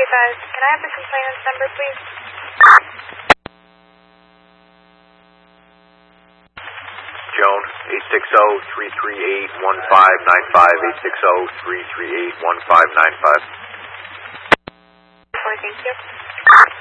advised. Can I have the complainant's number, please? Joan, 860-338-1595, 860-338-1595. Thank you.